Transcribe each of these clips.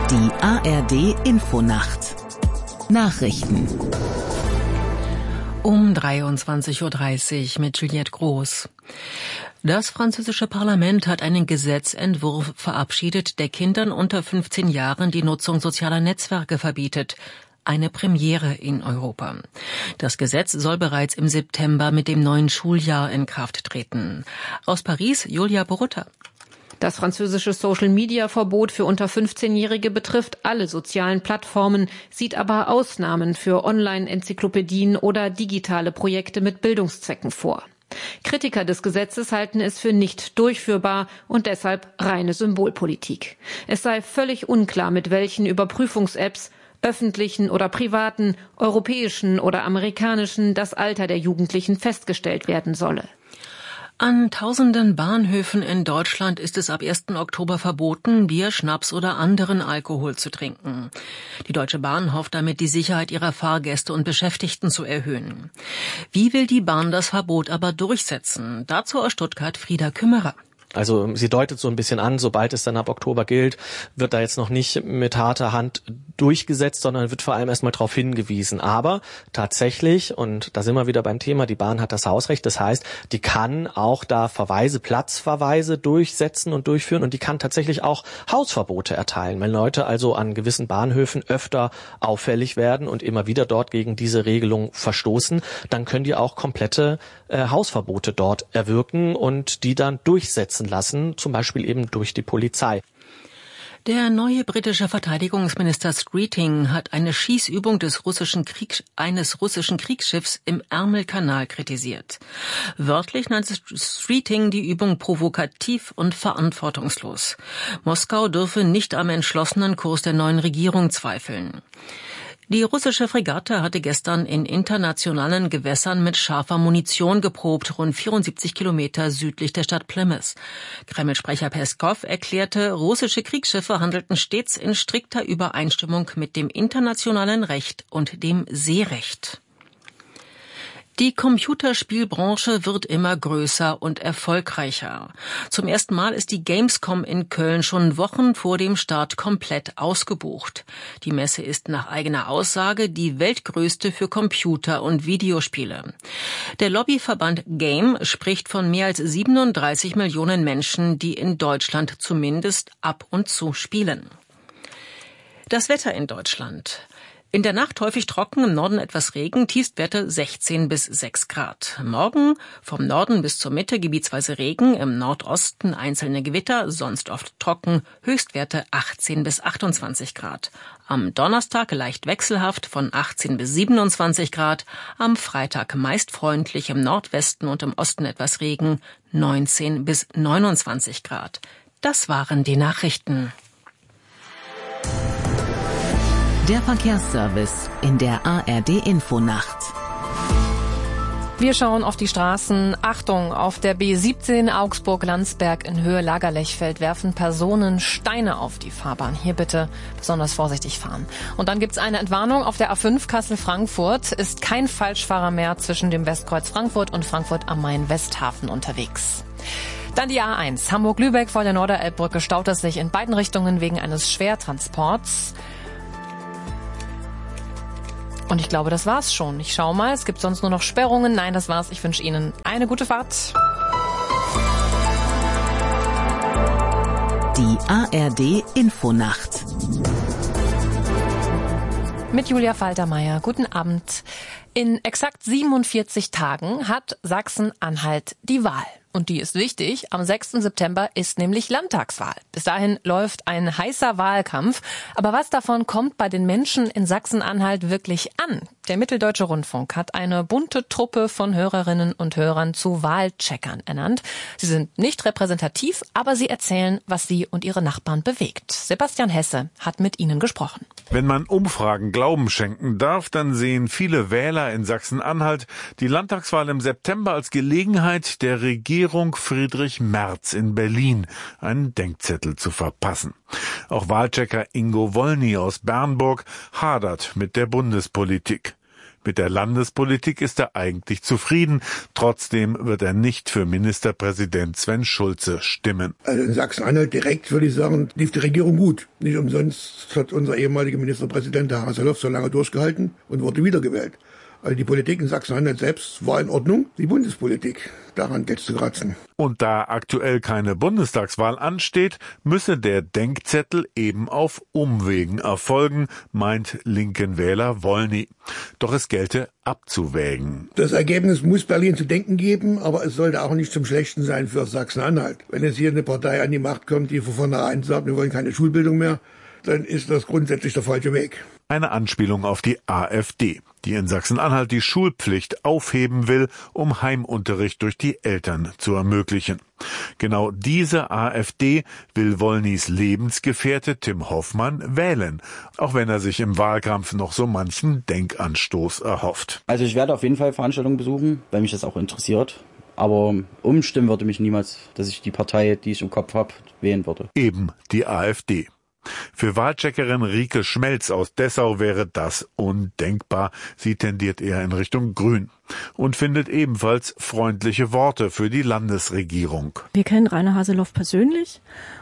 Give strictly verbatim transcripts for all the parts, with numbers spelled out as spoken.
Die A R D-Infonacht. Nachrichten. Um dreiundzwanzig Uhr dreißig mit Juliette Groß. Das französische Parlament hat einen Gesetzentwurf verabschiedet, der Kindern unter fünfzehn Jahren die Nutzung sozialer Netzwerke verbietet. Eine Premiere in Europa. Das Gesetz soll bereits im September mit dem neuen Schuljahr in Kraft treten. Aus Paris, Julia Borutta. Das französische Social-Media-Verbot für unter fünfzehnjährige betrifft alle sozialen Plattformen, sieht aber Ausnahmen für Online-Enzyklopädien oder digitale Projekte mit Bildungszwecken vor. Kritiker des Gesetzes halten es für nicht durchführbar und deshalb reine Symbolpolitik. Es sei völlig unklar, mit welchen Überprüfungs-Apps, öffentlichen oder privaten, europäischen oder amerikanischen, das Alter der Jugendlichen festgestellt werden solle. An tausenden Bahnhöfen in Deutschland ist es ab ersten Oktober verboten, Bier, Schnaps oder anderen Alkohol zu trinken. Die Deutsche Bahn hofft damit, die Sicherheit ihrer Fahrgäste und Beschäftigten zu erhöhen. Wie will die Bahn das Verbot aber durchsetzen? Dazu aus Stuttgart Frieda Kümmerer. Also sie deutet so ein bisschen an, sobald es dann ab Oktober gilt, wird da jetzt noch nicht mit harter Hand durchgesetzt, sondern wird vor allem erstmal darauf hingewiesen. Aber tatsächlich, und da sind wir wieder beim Thema, die Bahn hat das Hausrecht, das heißt, die kann auch da Verweise, Platzverweise durchsetzen und durchführen und die kann tatsächlich auch Hausverbote erteilen. Wenn Leute also an gewissen Bahnhöfen öfter auffällig werden und immer wieder dort gegen diese Regelung verstoßen, dann können die auch komplette äh, Hausverbote dort erwirken und die dann durchsetzen lassen, zum Beispiel eben durch die Polizei. Der neue britische Verteidigungsminister Streeting hat eine Schießübung des russischen Krieg, eines russischen Kriegsschiffs im Ärmelkanal kritisiert. Wörtlich nannte Streeting die Übung provokativ und verantwortungslos. Moskau dürfe nicht am entschlossenen Kurs der neuen Regierung zweifeln. Die russische Fregatte hatte gestern in internationalen Gewässern mit scharfer Munition geprobt, rund vierundsiebzig Kilometer südlich der Stadt Plymouth. Kreml-Sprecher Peskow erklärte, russische Kriegsschiffe handelten stets in strikter Übereinstimmung mit dem internationalen Recht und dem Seerecht. Die Computerspielbranche wird immer größer und erfolgreicher. Zum ersten Mal ist die Gamescom in Köln schon Wochen vor dem Start komplett ausgebucht. Die Messe ist nach eigener Aussage die weltgrößte für Computer- und Videospiele. Der Lobbyverband Game spricht von mehr als siebenunddreißig Millionen Menschen, die in Deutschland zumindest ab und zu spielen. Das Wetter in Deutschland. In der Nacht häufig trocken, im Norden etwas Regen, Tiefstwerte sechzehn bis sechs Grad. Morgen vom Norden bis zur Mitte gebietsweise Regen, im Nordosten einzelne Gewitter, sonst oft trocken, Höchstwerte achtzehn bis achtundzwanzig Grad. Am Donnerstag leicht wechselhaft von achtzehn bis siebenundzwanzig Grad, am Freitag meist freundlich, im Nordwesten und im Osten etwas Regen, neunzehn bis neunundzwanzig Grad. Das waren die Nachrichten. Der Verkehrsservice in der A R D-Infonacht. Wir schauen auf die Straßen. Achtung, auf der B siebzehn Augsburg-Landsberg in Höhe Lagerlechfeld werfen Personen Steine auf die Fahrbahn. Hier bitte besonders vorsichtig fahren. Und dann gibt's eine Entwarnung auf der A fünf Kassel-Frankfurt. Ist kein Falschfahrer mehr zwischen dem Westkreuz Frankfurt und Frankfurt am Main-Westhafen unterwegs. Dann die A eins. Hamburg-Lübeck vor der Norderelbbrücke staut es sich in beiden Richtungen wegen eines Schwertransports. Und ich glaube, das war's schon. Ich schau mal, es gibt sonst nur noch Sperrungen. Nein, das war's. Ich wünsche Ihnen eine gute Fahrt. Die A R D-Infonacht. Mit Julia Faltermeier. Guten Abend. In exakt siebenundvierzig Tagen hat Sachsen-Anhalt die Wahl. Und die ist wichtig. Am sechsten September ist nämlich Landtagswahl. Bis dahin läuft ein heißer Wahlkampf. Aber was davon kommt bei den Menschen in Sachsen-Anhalt wirklich an? Der Mitteldeutsche Rundfunk hat eine bunte Truppe von Hörerinnen und Hörern zu Wahlcheckern ernannt. Sie sind nicht repräsentativ, aber sie erzählen, was sie und ihre Nachbarn bewegt. Sebastian Hesse hat mit ihnen gesprochen. Wenn man Umfragen Glauben schenken darf, dann sehen viele Wähler in Sachsen-Anhalt die Landtagswahl im September als Gelegenheit der Regierung Friedrich Merz in Berlin einen Denkzettel zu verpassen. Auch Wahlchecker Ingo Wollny aus Bernburg hadert mit der Bundespolitik. Mit der Landespolitik ist er eigentlich zufrieden. Trotzdem wird er nicht für Ministerpräsident Sven Schulze stimmen. Also in Sachsen-Anhalt direkt würde ich sagen, lief die Regierung gut. Nicht umsonst hat unser ehemaliger Ministerpräsident, Herr Haseloff, so lange durchgehalten und wurde wiedergewählt. Also die Politik in Sachsen-Anhalt selbst war in Ordnung. Die Bundespolitik, daran geht's zu kratzen. Und da aktuell keine Bundestagswahl ansteht, müsse der Denkzettel eben auf Umwegen erfolgen, meint linken Wähler Wollny. Doch es gelte abzuwägen. Das Ergebnis muss Berlin zu denken geben, aber es sollte auch nicht zum Schlechten sein für Sachsen-Anhalt. Wenn jetzt hier eine Partei an die Macht kommt, die von vornherein sagt, wir wollen keine Schulbildung mehr, dann ist das grundsätzlich der falsche Weg. Eine Anspielung auf die AfD, die in Sachsen-Anhalt die Schulpflicht aufheben will, um Heimunterricht durch die Eltern zu ermöglichen. Genau diese AfD will Wollnys Lebensgefährte Tim Hoffmann wählen, auch wenn er sich im Wahlkampf noch so manchen Denkanstoß erhofft. Also ich werde auf jeden Fall Veranstaltungen besuchen, weil mich das auch interessiert. Aber umstimmen würde mich niemals, dass ich die Partei, die ich im Kopf habe, wählen würde. Eben die AfD. Für Wahlcheckerin Rike Schmelz aus Dessau wäre das undenkbar. Sie tendiert eher in Richtung Grün und findet ebenfalls freundliche Worte für die Landesregierung. Wir kennen Rainer Haseloff persönlich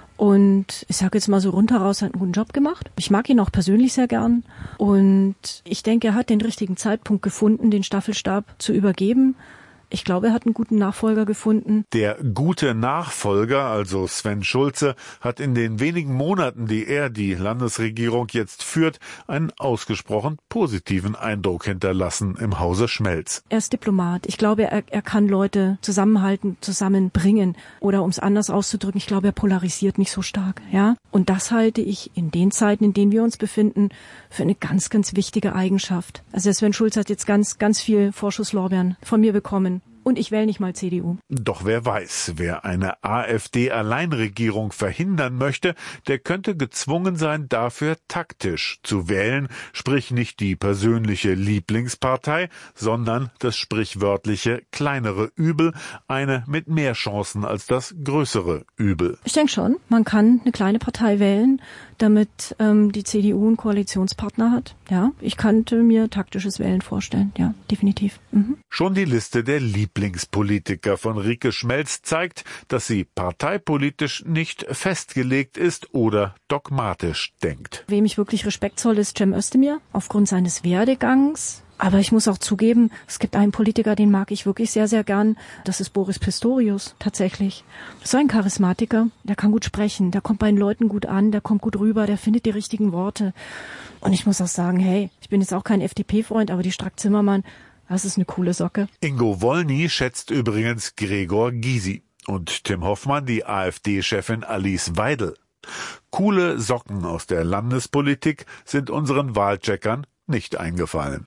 und ich sage jetzt mal so runter raus, hat einen guten Job gemacht. Ich mag ihn auch persönlich sehr gern und ich denke, er hat den richtigen Zeitpunkt gefunden, den Staffelstab zu übergeben. Ich glaube, er hat einen guten Nachfolger gefunden. Der gute Nachfolger, also Sven Schulze, hat in den wenigen Monaten, die er die Landesregierung jetzt führt, einen ausgesprochen positiven Eindruck hinterlassen im Hause Schmelz. Er ist Diplomat. Ich glaube, er, er kann Leute zusammenhalten, zusammenbringen. Oder um es anders auszudrücken, ich glaube, er polarisiert nicht so stark. Ja? Und das halte ich in den Zeiten, in denen wir uns befinden, für eine ganz, ganz wichtige Eigenschaft. Also Sven Schulze hat jetzt ganz, ganz viel Vorschusslorbeeren von mir bekommen. Und ich wähle nicht mal C D U. Doch wer weiß, wer eine AfD-Alleinregierung verhindern möchte, der könnte gezwungen sein, dafür taktisch zu wählen, sprich nicht die persönliche Lieblingspartei, sondern das sprichwörtliche kleinere Übel, eine mit mehr Chancen als das größere Übel. Ich denke schon, man kann eine kleine Partei wählen, damit ähm, die C D U einen Koalitionspartner hat. Ja, ich könnte mir taktisches Wählen vorstellen. Ja, definitiv. Mhm. Schon die Liste der Lieblingspolitiker von Rike Schmelz zeigt, dass sie parteipolitisch nicht festgelegt ist oder dogmatisch denkt. Wem ich wirklich Respekt zoll, ist Cem Özdemir, aufgrund seines Werdegangs. Aber ich muss auch zugeben, es gibt einen Politiker, den mag ich wirklich sehr, sehr gern. Das ist Boris Pistorius, tatsächlich. So ein Charismatiker, der kann gut sprechen, der kommt bei den Leuten gut an, der kommt gut rüber, der findet die richtigen Worte. Und ich muss auch sagen, hey, ich bin jetzt auch kein F D P-Freund, aber die Strack-Zimmermann, das ist eine coole Socke. Ingo Wollny schätzt übrigens Gregor Gysi und Tim Hoffmann die AfD-Chefin Alice Weidel. Coole Socken aus der Landespolitik sind unseren Wahlcheckern nicht eingefallen.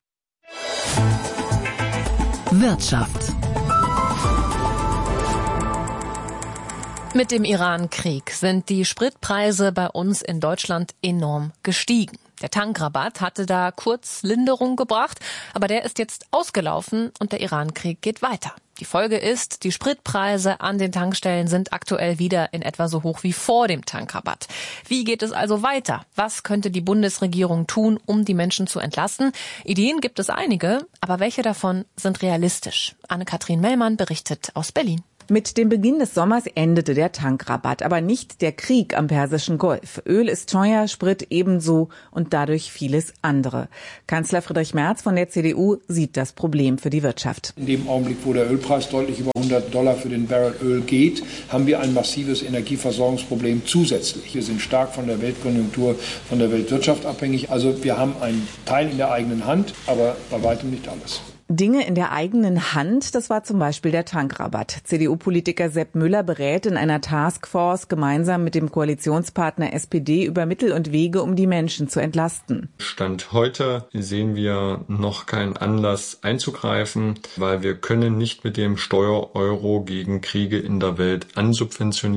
Wirtschaft. Mit dem Iran-Krieg sind die Spritpreise bei uns in Deutschland enorm gestiegen. Der Tankrabatt hatte da kurz Linderung gebracht, aber der ist jetzt ausgelaufen und der Iran-Krieg geht weiter. Die Folge ist, die Spritpreise an den Tankstellen sind aktuell wieder in etwa so hoch wie vor dem Tankrabatt. Wie geht es also weiter? Was könnte die Bundesregierung tun, um die Menschen zu entlasten? Ideen gibt es einige, aber welche davon sind realistisch? Anne-Kathrin Mellmann berichtet aus Berlin. Mit dem Beginn des Sommers endete der Tankrabatt, aber nicht der Krieg am Persischen Golf. Öl ist teuer, Sprit ebenso und dadurch vieles andere. Kanzler Friedrich Merz von der C D U sieht das Problem für die Wirtschaft. In dem Augenblick, wo der Ölpreis deutlich über hundert Dollar für den Barrel Öl geht, haben wir ein massives Energieversorgungsproblem zusätzlich. Wir sind stark von der Weltkonjunktur, von der Weltwirtschaft abhängig. Also wir haben einen Teil in der eigenen Hand, aber bei weitem nicht alles. Dinge in der eigenen Hand, das war zum Beispiel der Tankrabatt. C D U-Politiker Sepp Müller berät in einer Taskforce gemeinsam mit dem Koalitionspartner S P D über Mittel und Wege, um die Menschen zu entlasten. Stand heute sehen wir noch keinen Anlass einzugreifen, weil wir können nicht mit dem Steuereuro gegen Kriege in der Welt ansubventionieren.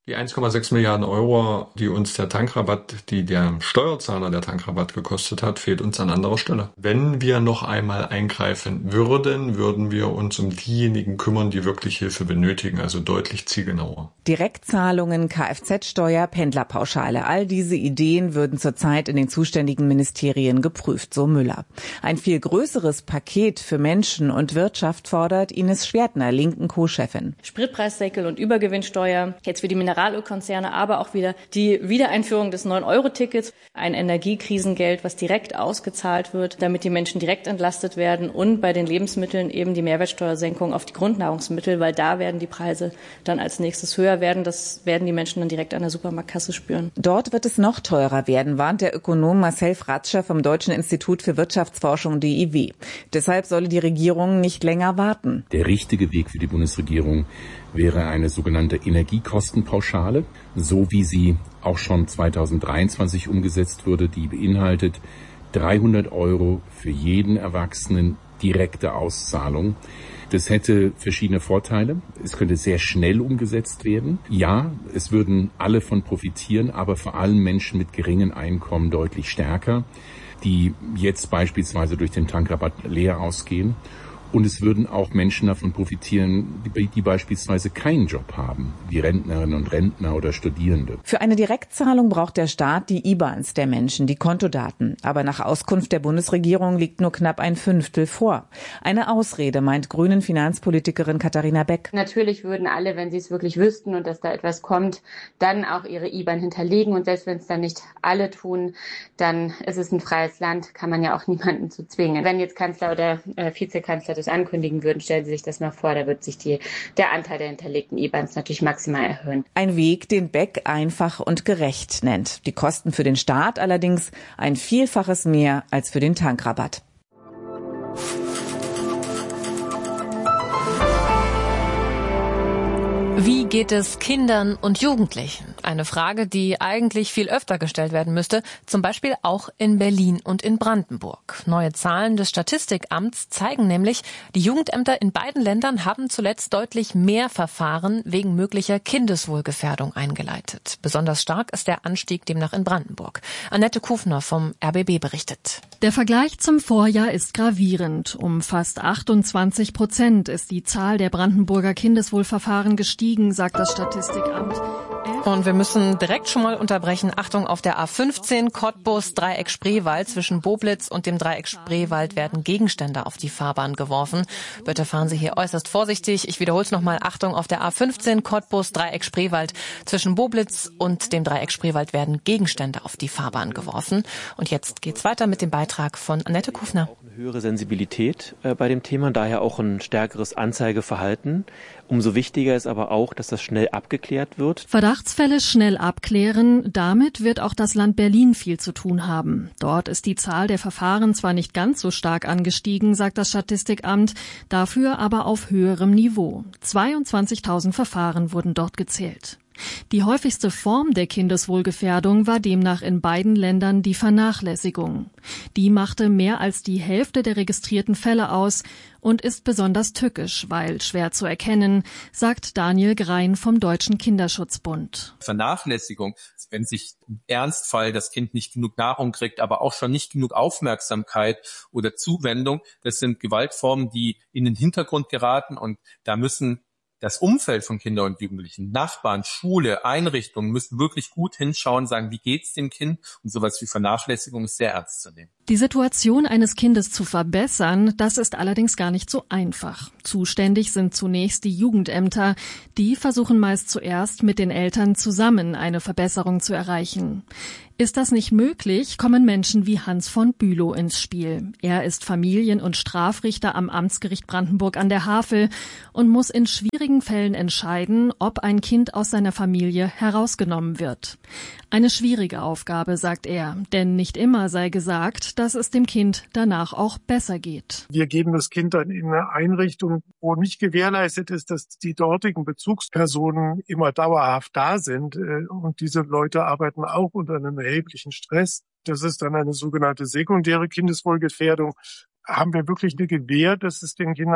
Die eins Komma sechs Milliarden Euro, die uns der Tankrabatt, die der Steuerzahler der Tankrabatt gekostet hat, fehlt uns an anderer Stelle. Wenn wir noch einmal eingreifen würden, würden wir uns um diejenigen kümmern, die wirklich Hilfe benötigen, also deutlich zielgenauer. Direktzahlungen, Kfz-Steuer, Pendlerpauschale, all diese Ideen würden zurzeit in den zuständigen Ministerien geprüft, so Müller. Ein viel größeres Paket für Menschen und Wirtschaft fordert Ines Schwertner, linken Co-Chefin. Spritpreisdeckel und Übergewinnsteuer, jetzt für die Mineralölkonzerne, aber auch wieder die Wiedereinführung des neun Euro Tickets, ein Energiekrisengeld, was direkt ausgezahlt wird, damit die Menschen direkt entlastet werden und bei den Lebensmitteln eben die Mehrwertsteuersenkung auf die Grundnahrungsmittel, weil da werden die Preise dann als nächstes höher werden. Das werden die Menschen dann direkt an der Supermarktkasse spüren. Dort wird es noch teurer werden, warnt der Ökonom Marcel Fratscher vom Deutschen Institut für Wirtschaftsforschung D I W. Deshalb solle die Regierung nicht länger warten. Der richtige Weg für die Bundesregierung wäre eine sogenannte Energiekostenpauschale, so wie sie auch schon zweitausenddreiundzwanzig umgesetzt wurde, die beinhaltet dreihundert Euro für jeden Erwachsenen direkte Auszahlung. Das hätte verschiedene Vorteile. Es könnte sehr schnell umgesetzt werden. Ja, es würden alle von profitieren, aber vor allem Menschen mit geringen Einkommen deutlich stärker, die jetzt beispielsweise durch den Tankrabatt leer ausgehen. Und es würden auch Menschen davon profitieren, die, die beispielsweise keinen Job haben, wie Rentnerinnen und Rentner oder Studierende. Für eine Direktzahlung braucht der Staat die I B A Ns der Menschen, die Kontodaten. Aber nach Auskunft der Bundesregierung liegt nur knapp ein Fünftel vor. Eine Ausrede, meint Grünen Finanzpolitikerin Katharina Beck. Natürlich würden alle, wenn sie es wirklich wüssten und dass da etwas kommt, dann auch ihre I B A N hinterlegen. Und selbst wenn es dann nicht alle tun, dann ist es ein freies Land, kann man ja auch niemanden zu zwingen. Wenn jetzt Kanzler oder äh, Vizekanzler das ankündigen würden, stellen Sie sich das mal vor, da wird sich die, der Anteil der hinterlegten I B A Ns natürlich maximal erhöhen. Ein Weg, den Beck einfach und gerecht nennt. Die Kosten für den Staat allerdings ein Vielfaches mehr als für den Tankrabatt. Wie geht es Kindern und Jugendlichen? Eine Frage, die eigentlich viel öfter gestellt werden müsste, zum Beispiel auch in Berlin und in Brandenburg. Neue Zahlen des Statistikamts zeigen nämlich, die Jugendämter in beiden Ländern haben zuletzt deutlich mehr Verfahren wegen möglicher Kindeswohlgefährdung eingeleitet. Besonders stark ist der Anstieg demnach in Brandenburg. Annette Kufner vom R B B berichtet. Der Vergleich zum Vorjahr ist gravierend. Um fast achtundzwanzig Prozent ist die Zahl der Brandenburger Kindeswohlverfahren gestiegen, sagt das Statistikamt. Und wir müssen direkt schon mal unterbrechen. Achtung, auf der A fünfzehn Cottbus Dreieck Spreewald zwischen Boblitz und dem Dreieck Spreewald werden Gegenstände auf die Fahrbahn geworfen. Bitte fahren Sie hier äußerst vorsichtig. Ich wiederhole es nochmal. Achtung, auf der A fünfzehn Cottbus Dreieck Spreewald zwischen Boblitz und dem Dreieck Spreewald werden Gegenstände auf die Fahrbahn geworfen. Und jetzt geht's weiter mit dem Beitrag von Annette Kufner. Auch eine höhere Sensibilität äh, bei dem Thema, daher auch ein stärkeres Anzeigeverhalten. Umso wichtiger ist aber auch, dass das schnell abgeklärt wird. Verdachtsfälle schnell abklären, damit wird auch das Land Berlin viel zu tun haben. Dort ist die Zahl der Verfahren zwar nicht ganz so stark angestiegen, sagt das Statistikamt, dafür aber auf höherem Niveau. zweiundzwanzigtausend Verfahren wurden dort gezählt. Die häufigste Form der Kindeswohlgefährdung war demnach in beiden Ländern die Vernachlässigung. Die machte mehr als die Hälfte der registrierten Fälle aus und ist besonders tückisch, weil schwer zu erkennen, sagt Daniel Grein vom Deutschen Kinderschutzbund. Vernachlässigung, wenn sich im Ernstfall das Kind nicht genug Nahrung kriegt, aber auch schon nicht genug Aufmerksamkeit oder Zuwendung, das sind Gewaltformen, die in den Hintergrund geraten, und da müssen das Umfeld von Kindern und Jugendlichen, Nachbarn, Schule, Einrichtungen müssen wirklich gut hinschauen, sagen, wie geht's dem Kind? Und sowas wie Vernachlässigung ist sehr ernst zu nehmen. Die Situation eines Kindes zu verbessern, das ist allerdings gar nicht so einfach. Zuständig sind zunächst die Jugendämter. Die versuchen meist zuerst mit den Eltern zusammen eine Verbesserung zu erreichen. Ist das nicht möglich, kommen Menschen wie Hans von Bülow ins Spiel. Er ist Familien- und Strafrichter am Amtsgericht Brandenburg an der Havel und muss in schwierigen Fällen entscheiden, ob ein Kind aus seiner Familie herausgenommen wird. Eine schwierige Aufgabe, sagt er, denn nicht immer sei gesagt, dass es dem Kind danach auch besser geht. Wir geben das Kind dann in eine Einrichtung, wo nicht gewährleistet ist, dass die dortigen Bezugspersonen immer dauerhaft da sind. Und diese Leute arbeiten auch unter einem erheblichen Stress. Das ist dann eine sogenannte sekundäre Kindeswohlgefährdung. Haben wir wirklich eine Gewähr, dass es den Kindern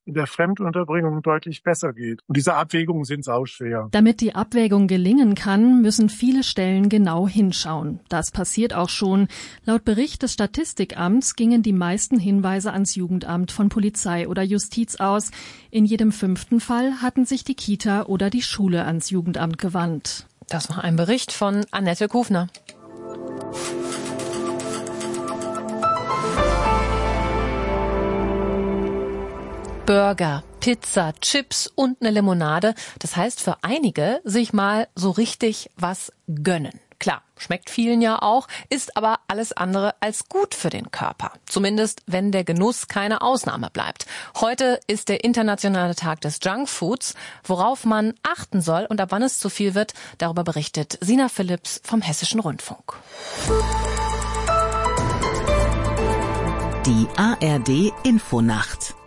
in der Fremdunterbringung deutlich besser geht. Und diese Abwägungen sind sauschwer. Damit die Abwägung gelingen kann, müssen viele Stellen genau hinschauen. Das passiert auch schon. Laut Bericht des Statistikamts gingen die meisten Hinweise ans Jugendamt von Polizei oder Justiz aus. In jedem fünften Fall hatten sich die Kita oder die Schule ans Jugendamt gewandt. Das war ein Bericht von Annette Kufner. Burger, Pizza, Chips und eine Limonade. Das heißt für einige, sich mal so richtig was gönnen. Klar, schmeckt vielen ja auch, ist aber alles andere als gut für den Körper. Zumindest, wenn der Genuss keine Ausnahme bleibt. Heute ist der internationale Tag des Junkfoods. Worauf man achten soll und ab wann es zu viel wird, darüber berichtet Sina Philipps vom Hessischen Rundfunk. Die A R D Infonacht.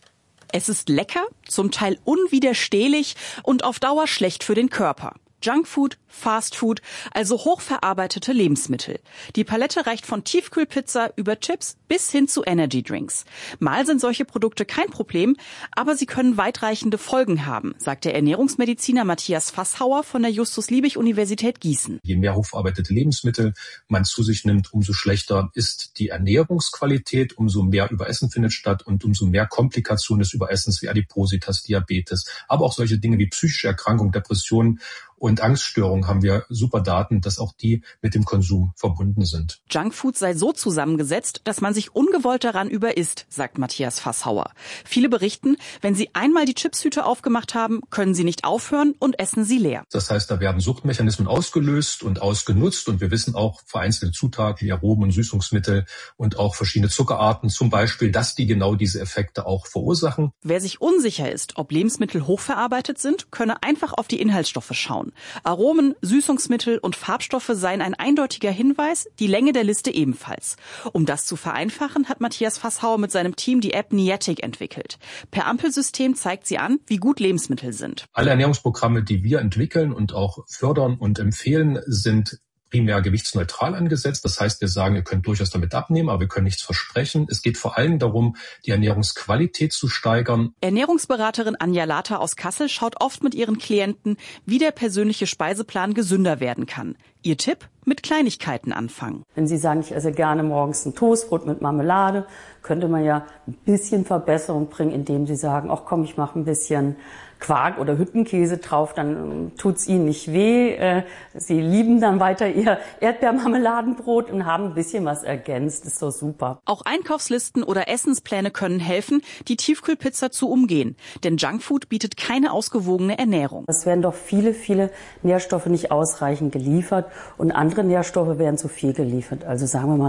Es ist lecker, zum Teil unwiderstehlich und auf Dauer schlecht für den Körper. Junkfood, Fastfood, also hochverarbeitete Lebensmittel. Die Palette reicht von Tiefkühlpizza über Chips bis hin zu Energydrinks. Mal sind solche Produkte kein Problem, aber sie können weitreichende Folgen haben, sagt der Ernährungsmediziner Matthias Fasshauer von der Justus-Liebig-Universität Gießen. Je mehr hochverarbeitete Lebensmittel man zu sich nimmt, umso schlechter ist die Ernährungsqualität, umso mehr Überessen findet statt und umso mehr Komplikationen des Überessens wie Adipositas, Diabetes, aber auch solche Dinge wie psychische Erkrankungen, Depressionen und Angststörungen haben wir super Daten, dass auch die mit dem Konsum verbunden sind. Junkfood sei so zusammengesetzt, dass man sich ungewollt daran überisst, sagt Matthias Fasshauer. Viele berichten, wenn sie einmal die Chipstüte aufgemacht haben, können sie nicht aufhören und essen sie leer. Das heißt, da werden Suchtmechanismen ausgelöst und ausgenutzt und wir wissen auch vereinzelte Zutaten wie Aromen und Süßungsmittel und auch verschiedene Zuckerarten zum Beispiel, dass die genau diese Effekte auch verursachen. Wer sich unsicher ist, ob Lebensmittel hochverarbeitet sind, könne einfach auf die Inhaltsstoffe schauen. Aromen, Süßungsmittel und Farbstoffe seien ein eindeutiger Hinweis, die Länge der Liste ebenfalls. Um das zu vereinfachen, hat Matthias Fasshauer mit seinem Team die App Niatic entwickelt. Per Ampelsystem zeigt sie an, wie gut Lebensmittel sind. Alle Ernährungsprogramme, die wir entwickeln und auch fördern und empfehlen, sind primär gewichtsneutral angesetzt. Das heißt, wir sagen, ihr könnt durchaus damit abnehmen, aber wir können nichts versprechen. Es geht vor allem darum, die Ernährungsqualität zu steigern. Ernährungsberaterin Anja Later aus Kassel schaut oft mit ihren Klienten, wie der persönliche Speiseplan gesünder werden kann. Ihr Tipp? Mit Kleinigkeiten anfangen. Wenn Sie sagen, ich esse gerne morgens ein Toastbrot mit Marmelade, könnte man ja ein bisschen Verbesserung bringen, indem Sie sagen, ach komm, ich mache ein bisschen Quark oder Hüttenkäse drauf, dann tut's Ihnen nicht weh. Sie lieben dann weiter Ihr Erdbeermarmeladenbrot und haben ein bisschen was ergänzt. Ist doch super. Auch Einkaufslisten oder Essenspläne können helfen, die Tiefkühlpizza zu umgehen. Denn Junkfood bietet keine ausgewogene Ernährung. Es werden doch viele, viele Nährstoffe nicht ausreichend geliefert und andere Nährstoffe werden zu viel geliefert. Also sagen wir mal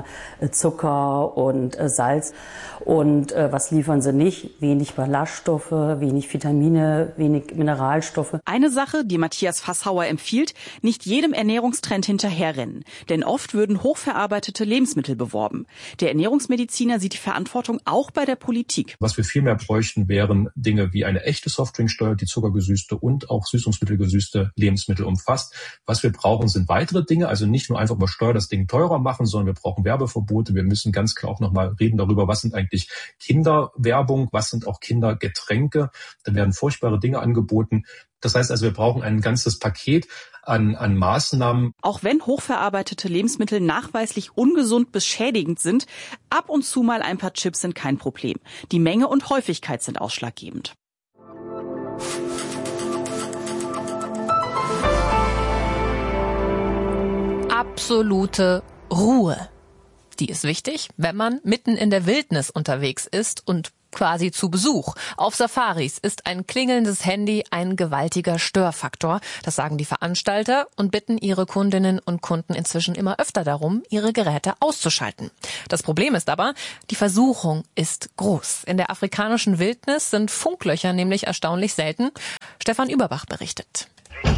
Zucker und Salz. Und was liefern sie nicht? Wenig Ballaststoffe, wenig Vitamine, wenig Mineralstoffe. Eine Sache, die Matthias Fasshauer empfiehlt, nicht jedem Ernährungstrend hinterherrennen. Denn oft würden hochverarbeitete Lebensmittel beworben. Der Ernährungsmediziner sieht die Verantwortung auch bei der Politik. Was wir viel mehr bräuchten, wären Dinge wie eine echte Softdrinksteuer, die zuckergesüßte und auch süßungsmittelgesüßte Lebensmittel umfasst. Was wir brauchen, sind weitere Dinge, also nicht nur einfach über Steuer das Ding teurer machen, sondern wir brauchen Werbeverbote. Wir müssen ganz klar auch nochmal reden darüber, was sind eigentlich Kinderwerbung, was sind auch Kindergetränke. Da werden furchtbare Dinge angeboten. Das heißt also, wir brauchen ein ganzes Paket an, an Maßnahmen. Auch wenn hochverarbeitete Lebensmittel nachweislich ungesund bis schädigend sind, ab und zu mal ein paar Chips sind kein Problem. Die Menge und Häufigkeit sind ausschlaggebend. Absolute Ruhe. Die ist wichtig, wenn man mitten in der Wildnis unterwegs ist und quasi zu Besuch. Auf Safaris ist ein klingelndes Handy ein gewaltiger Störfaktor. Das sagen die Veranstalter und bitten ihre Kundinnen und Kunden inzwischen immer öfter darum, ihre Geräte auszuschalten. Das Problem ist aber, die Versuchung ist groß. In der afrikanischen Wildnis sind Funklöcher nämlich erstaunlich selten. Stefan Überbach berichtet.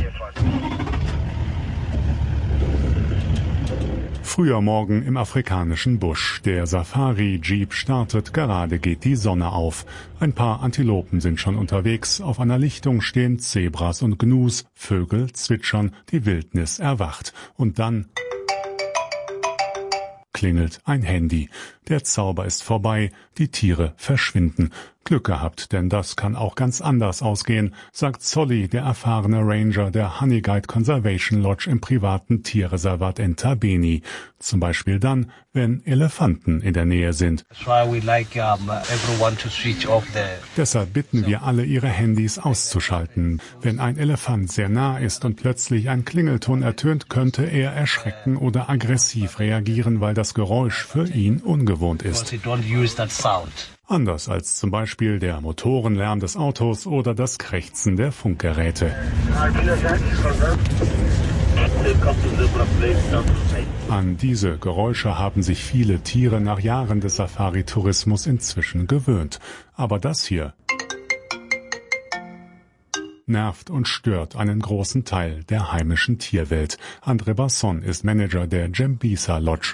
Früher Morgen im afrikanischen Busch. Der Safari-Jeep startet, gerade geht die Sonne auf. Ein paar Antilopen sind schon unterwegs. Auf einer Lichtung stehen Zebras und Gnus. Vögel zwitschern, die Wildnis erwacht. Und dann klingelt ein Handy. Der Zauber ist vorbei, die Tiere verschwinden. Glück gehabt, denn das kann auch ganz anders ausgehen, sagt Solly, der erfahrene Ranger der Honeyguide Conservation Lodge im privaten Tierreservat Entabeni. Zum Beispiel dann, wenn Elefanten in der Nähe sind. Deshalb bitten wir alle, ihre Handys auszuschalten. Wenn ein Elefant sehr nah ist und plötzlich ein Klingelton ertönt, könnte er erschrecken oder aggressiv reagieren, weil das Geräusch für ihn ungewohnt ist. Anders als zum Beispiel der Motorenlärm des Autos oder das Krächzen der Funkgeräte. An diese Geräusche haben sich viele Tiere nach Jahren des Safari-Tourismus inzwischen gewöhnt. Aber das hier nervt und stört einen großen Teil der heimischen Tierwelt. André Basson ist Manager der Jambisa Lodge.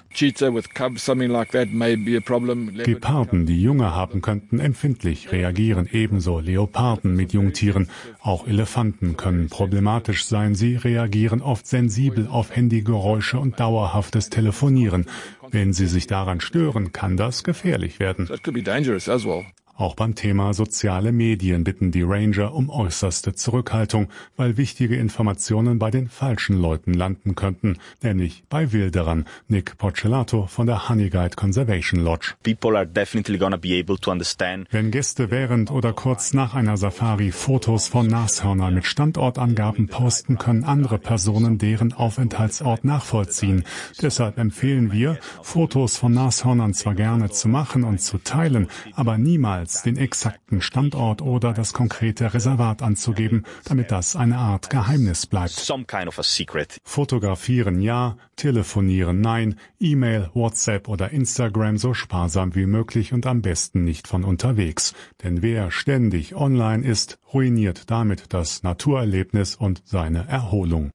Geparden, die Junge haben könnten, empfindlich reagieren, ebenso Leoparden mit Jungtieren. Auch Elefanten können problematisch sein. Sie reagieren oft sensibel auf Handygeräusche und dauerhaftes Telefonieren. Wenn sie sich daran stören, kann das gefährlich werden. Auch beim Thema soziale Medien bitten die Ranger um äußerste Zurückhaltung, weil wichtige Informationen bei den falschen Leuten landen könnten, nämlich bei Wilderern. Nick Porcelato von der Honeyguide Conservation Lodge. People are definitely gonna be able to understand. Wenn Gäste während oder kurz nach einer Safari Fotos von Nashörnern mit Standortangaben posten, können andere Personen deren Aufenthaltsort nachvollziehen. Deshalb empfehlen wir, Fotos von Nashörnern zwar gerne zu machen und zu teilen, aber niemals den exakten Standort oder das konkrete Reservat anzugeben, damit das eine Art Geheimnis bleibt. Some kind of a secret. Fotografieren ja, telefonieren nein, E-Mail, WhatsApp oder Instagram so sparsam wie möglich und am besten nicht von unterwegs. Denn wer ständig online ist, ruiniert damit das Naturerlebnis und seine Erholung.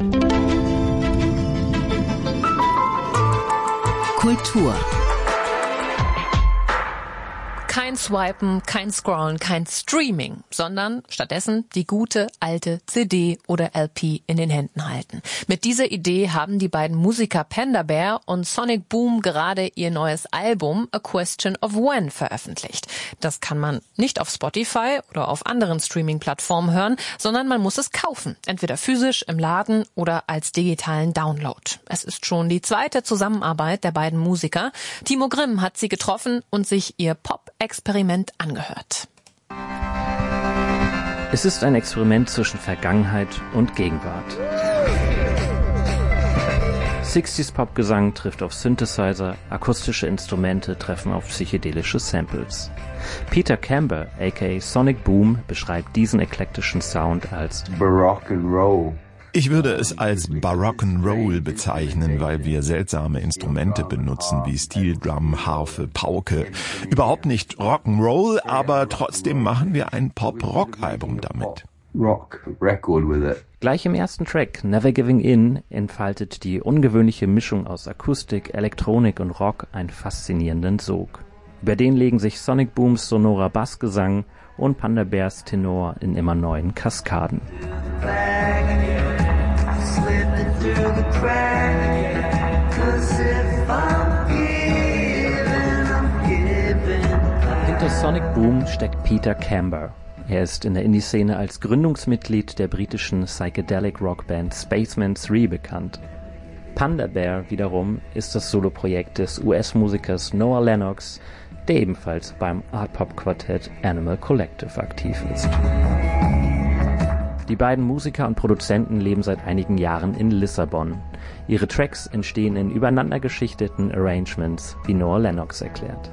Kultur. Kein Swipen, kein Scrollen, kein Streaming, sondern stattdessen die gute alte C D oder L P in den Händen halten. Mit dieser Idee haben die beiden Musiker Panda Bear und Sonic Boom gerade ihr neues Album A Question of When veröffentlicht. Das kann man nicht auf Spotify oder auf anderen Streaming-Plattformen hören, sondern man muss es kaufen, entweder physisch im Laden oder als digitalen Download. Es ist schon die zweite Zusammenarbeit der beiden Musiker. Timo Grimm hat sie getroffen und sich ihr Pop Experiment angehört. Es ist ein Experiment zwischen Vergangenheit und Gegenwart. sechziger Popgesang trifft auf Synthesizer, akustische Instrumente treffen auf psychedelische Samples. Peter Camber, aka Sonic Boom, beschreibt diesen eklektischen Sound als Baroque and Roll. Ich würde es als Barock'n'Roll bezeichnen, weil wir seltsame Instrumente benutzen wie Steel Drum, Harfe, Pauke. Überhaupt nicht Rock'n'Roll, aber trotzdem machen wir ein Pop-Rock-Album damit. Rock record with it. Gleich im ersten Track, Never Giving In, entfaltet die ungewöhnliche Mischung aus Akustik, Elektronik und Rock einen faszinierenden Sog. Über den legen sich Sonic Booms sonorer Bassgesang und Panda Bears Tenor in immer neuen Kaskaden. Hinter Sonic Boom steckt Peter Camber. Er ist in der Indie-Szene als Gründungsmitglied der britischen Psychedelic-Rockband Spaceman drei bekannt. Panda Bear wiederum ist das Soloprojekt des U S-Musikers Noah Lennox, der ebenfalls beim Art-Pop-Quartett Animal Collective aktiv ist. Die beiden Musiker und Produzenten leben seit einigen Jahren in Lissabon. Ihre Tracks entstehen in übereinander geschichteten Arrangements, wie Noah Lennox erklärt.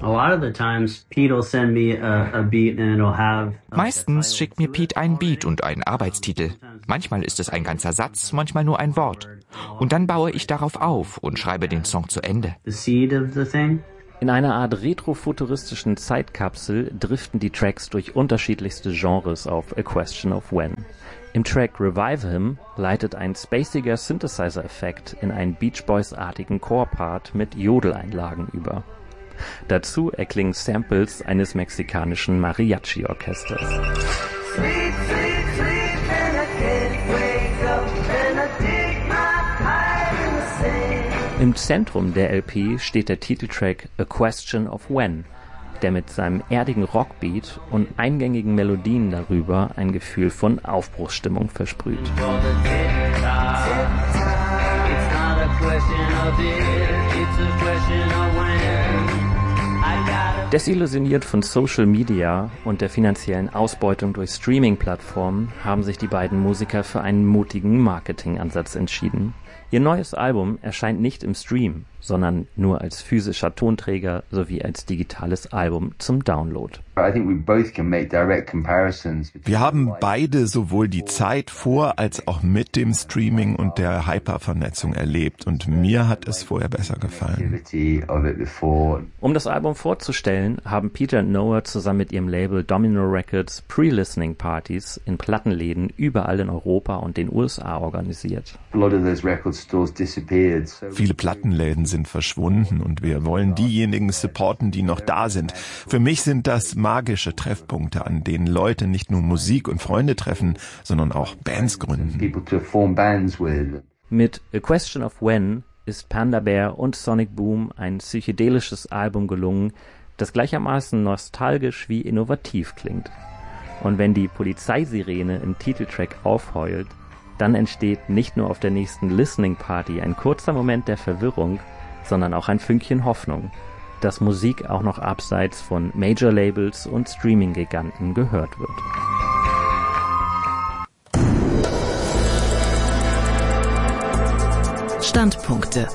Meistens schickt mir Pete einen Beat und einen Arbeitstitel. Manchmal ist es ein ganzer Satz, manchmal nur ein Wort. Und dann baue ich darauf auf und schreibe den Song zu Ende. In einer Art retrofuturistischen Zeitkapsel driften die Tracks durch unterschiedlichste Genres auf A Question of When. Im Track Revive Him leitet ein spaciger Synthesizer-Effekt in einen Beach Boys-artigen Chorpart mit Jodeleinlagen über. Dazu erklingen Samples eines mexikanischen Mariachi-Orchesters. Im Zentrum der L P steht der Titeltrack A Question of When. der mit seinem erdigen Rockbeat und eingängigen Melodien darüber ein Gefühl von Aufbruchsstimmung versprüht. Desillusioniert von Social Media und der finanziellen Ausbeutung durch Streaming-Plattformen haben sich die beiden Musiker für einen mutigen Marketingansatz entschieden. Ihr neues Album erscheint nicht im Stream, sondern nur als physischer Tonträger sowie als digitales Album zum Download. Wir haben beide sowohl die Zeit vor als auch mit dem Streaming und der Hypervernetzung erlebt und mir hat es vorher besser gefallen. Um das Album vorzustellen, haben Peter und Noah zusammen mit ihrem Label Domino Records Pre-Listening-Partys in Plattenläden überall in Europa und den U S A organisiert. Viele Plattenläden sind verschwunden und wir wollen diejenigen supporten, die noch da sind. Für mich sind das magische Treffpunkte, an denen Leute nicht nur Musik und Freunde treffen, sondern auch Bands gründen. Mit A Question of When ist Panda Bear und Sonic Boom ein psychedelisches Album gelungen, das gleichermaßen nostalgisch wie innovativ klingt. Und wenn die Polizeisirene im Titeltrack aufheult, dann entsteht nicht nur auf der nächsten Listening Party ein kurzer Moment der Verwirrung, sondern auch ein Fünkchen Hoffnung, dass Musik auch noch abseits von Major-Labels und Streaming-Giganten gehört wird. Standpunkte.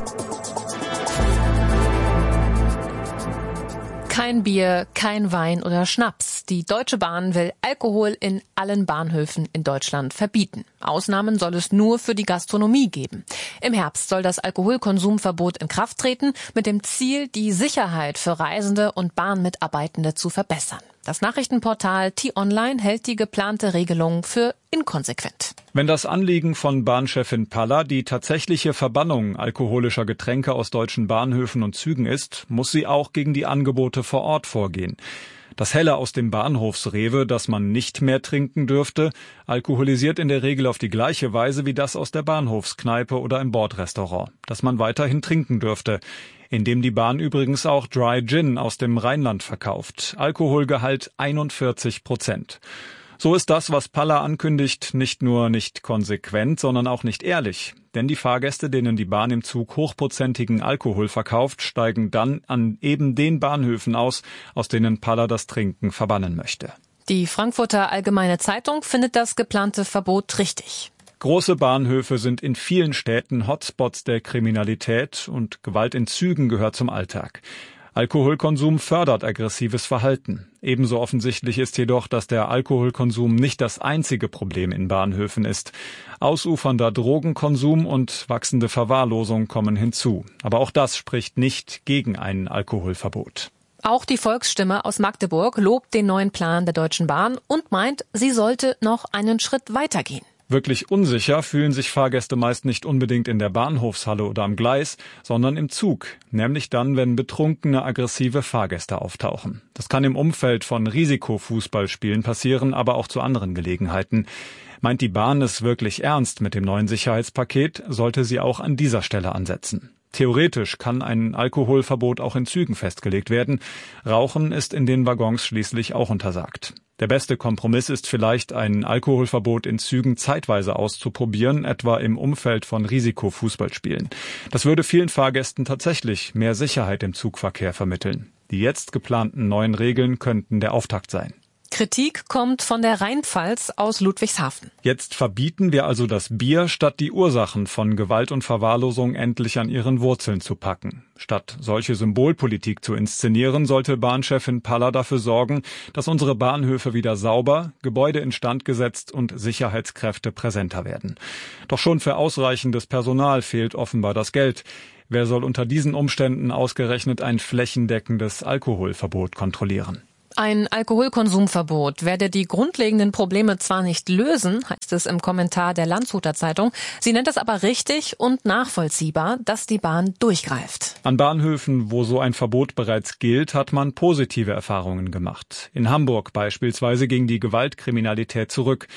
Kein Bier, kein Wein oder Schnaps. Die Deutsche Bahn will Alkohol in allen Bahnhöfen in Deutschland verbieten. Ausnahmen soll es nur für die Gastronomie geben. Im Herbst soll das Alkoholkonsumverbot in Kraft treten, mit dem Ziel, die Sicherheit für Reisende und Bahnmitarbeitende zu verbessern. Das Nachrichtenportal T-Online hält die geplante Regelung für inkonsequent. Wenn das Anliegen von Bahnchefin Palla die tatsächliche Verbannung alkoholischer Getränke aus deutschen Bahnhöfen und Zügen ist, muss sie auch gegen die Angebote vor Ort vorgehen. Das Helle aus dem Bahnhofsrewe, das man nicht mehr trinken dürfte, alkoholisiert in der Regel auf die gleiche Weise wie das aus der Bahnhofskneipe oder im Bordrestaurant, das man weiterhin trinken dürfte, indem die Bahn übrigens auch Dry Gin aus dem Rheinland verkauft. Alkoholgehalt einundvierzig Prozent. So ist das, was Palla ankündigt, nicht nur nicht konsequent, sondern auch nicht ehrlich. Denn die Fahrgäste, denen die Bahn im Zug hochprozentigen Alkohol verkauft, steigen dann an eben den Bahnhöfen aus, aus denen Palla das Trinken verbannen möchte. Die Frankfurter Allgemeine Zeitung findet das geplante Verbot richtig. Große Bahnhöfe sind in vielen Städten Hotspots der Kriminalität und Gewalt in Zügen gehört zum Alltag. Alkoholkonsum fördert aggressives Verhalten. Ebenso offensichtlich ist jedoch, dass der Alkoholkonsum nicht das einzige Problem in Bahnhöfen ist. Ausufernder Drogenkonsum und wachsende Verwahrlosung kommen hinzu. Aber auch das spricht nicht gegen ein Alkoholverbot. Auch die Volksstimme aus Magdeburg lobt den neuen Plan der Deutschen Bahn und meint, sie sollte noch einen Schritt weitergehen. Wirklich unsicher fühlen sich Fahrgäste meist nicht unbedingt in der Bahnhofshalle oder am Gleis, sondern im Zug, nämlich dann, wenn betrunkene, aggressive Fahrgäste auftauchen. Das kann im Umfeld von Risikofußballspielen passieren, aber auch zu anderen Gelegenheiten. Meint die Bahn es wirklich ernst mit dem neuen Sicherheitspaket, sollte sie auch an dieser Stelle ansetzen. Theoretisch kann ein Alkoholverbot auch in Zügen festgelegt werden. Rauchen ist in den Waggons schließlich auch untersagt. Der beste Kompromiss ist vielleicht, ein Alkoholverbot in Zügen zeitweise auszuprobieren, etwa im Umfeld von Risikofußballspielen. Das würde vielen Fahrgästen tatsächlich mehr Sicherheit im Zugverkehr vermitteln. Die jetzt geplanten neuen Regeln könnten der Auftakt sein. Kritik kommt von der Rheinpfalz aus Ludwigshafen. Jetzt verbieten wir also das Bier, statt die Ursachen von Gewalt und Verwahrlosung endlich an ihren Wurzeln zu packen. Statt solche Symbolpolitik zu inszenieren, sollte Bahnchefin Palla dafür sorgen, dass unsere Bahnhöfe wieder sauber, Gebäude instand gesetzt und Sicherheitskräfte präsenter werden. Doch schon für ausreichendes Personal fehlt offenbar das Geld. Wer soll unter diesen Umständen ausgerechnet ein flächendeckendes Alkoholverbot kontrollieren? Ein Alkoholkonsumverbot werde die grundlegenden Probleme zwar nicht lösen, heißt es im Kommentar der Landshuter Zeitung. Sie nennt es aber richtig und nachvollziehbar, dass die Bahn durchgreift. An Bahnhöfen, wo so ein Verbot bereits gilt, hat man positive Erfahrungen gemacht. In Hamburg beispielsweise ging die Gewaltkriminalität zurück.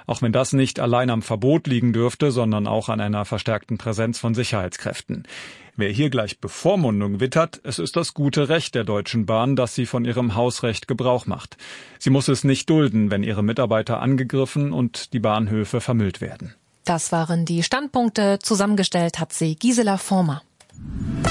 Auch wenn das nicht allein am Verbot liegen dürfte, sondern auch an einer verstärkten Präsenz von Sicherheitskräften. Wer hier gleich Bevormundung wittert, es ist das gute Recht der Deutschen Bahn, dass sie von ihrem Hausrecht Gebrauch macht. Sie muss es nicht dulden, wenn ihre Mitarbeiter angegriffen und die Bahnhöfe vermüllt werden. Das waren die Standpunkte. Zusammengestellt hat sie Gisela Former.